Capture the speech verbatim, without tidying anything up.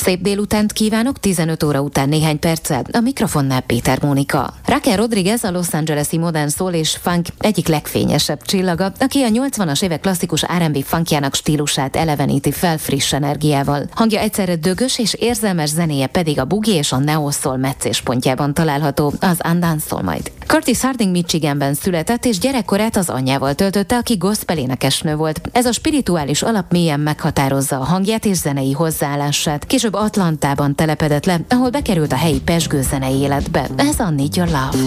Szép délutánt kívánok, tizenöt óra után néhány perccel, a mikrofonnál Péter Mónika. Raquel Rodriguez a Los Angeles-i modern soul és funk egyik legfényesebb csillaga, aki a nyolcvanas évek klasszikus er and bé funkjának stílusát eleveníti fel friss energiával. Hangja egyszerre dögös és érzelmes, zenéje pedig a boogie és a neo-soul meccéspontjában található, az Undanced majd. Curtis Harding Michiganben született, és gyerekkorát az anyjával töltötte, aki gospel énekesnő volt. Ez a spirituális alap mélyen meghatározza a hangját és zenei hozzáállását. Később Atlantában telepedett le, ahol bekerült a helyi pezsgő zenei életbe. Ez a Need Your Love.